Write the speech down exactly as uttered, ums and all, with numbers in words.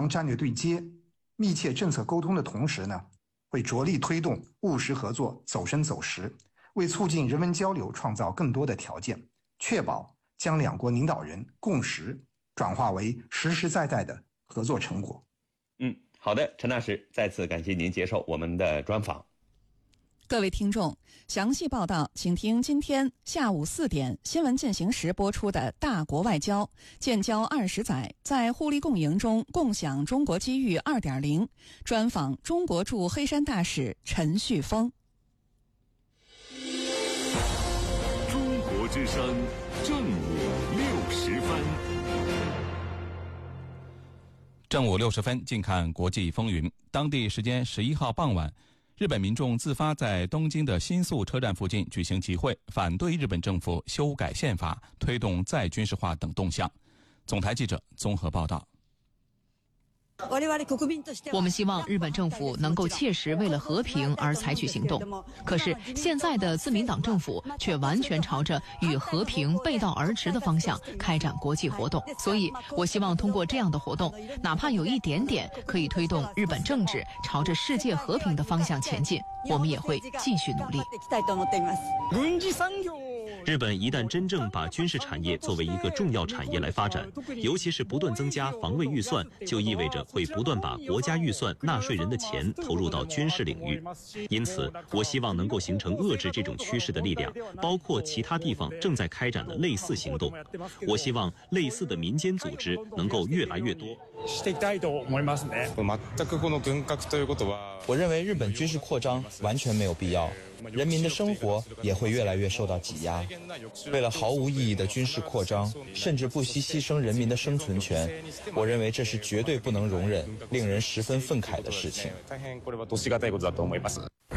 强战略对接、密切政策沟通的同时呢，会着力推动务实合作走深走实，为促进人文交流创造更多的条件，确保将两国领导人共识转化为实实在在的合作成果。 嗯，好的，陈大使，再次感谢您接受我们的专访。 各位听众，详细报道请听今天下午四点新闻进行时播出的大国外交，建交二十载，在互利共赢中共享中国机遇 二点零， 专访中国驻黑山大使陈旭峰。 中国之声正午六十分。 正午六十分，近看国际风云。当地时间十一号傍晚，日本民众自发在东京的新宿车站附近举行集会，反对日本政府修改宪法、推动再军事化等动向。总台记者综合报道。 我们希望日本政府能够切实为了和平而采取行动，可是现在的自民党政府却完全朝着与和平背道而驰的方向开展国际活动，所以我希望通过这样的活动，哪怕有一点点可以推动日本政治朝着世界和平的方向前进，我们也会继续努力。 日本一旦真正把军事产业作为一个重要产业来发展，尤其是不断增加防卫预算，就意味着会不断把国家预算纳税人的钱投入到军事领域。因此，我希望能够形成遏制这种趋势的力量，包括其他地方正在开展的类似行动。我希望类似的民间组织能够越来越多。 我认为日本军事扩张完全没有必要，人民的生活也会越来越受到挤压。为了毫无意义的军事扩张，甚至不惜牺牲人民的生存权，我认为这是绝对不能容忍、令人十分愤慨的事情。